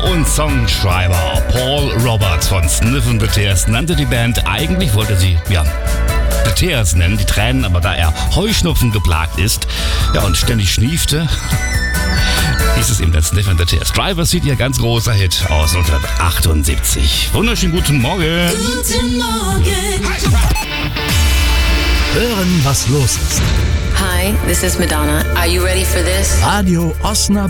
und Songschreiber Paul Roberts von Sniff and the Tears nannte die Band. Eigentlich wollte sie, The Tears nennen, die Tränen, aber da er Heuschnupfen geplagt ist, und ständig schniefte, ist es eben der Sniff and the Tears. Driver Seat, ihr ganz großer Hit aus 1978. Wunderschönen guten Morgen. Guten Morgen. Hören, was los ist. Hi, this is Madonna. Are you ready for this? Radio Osnabrück.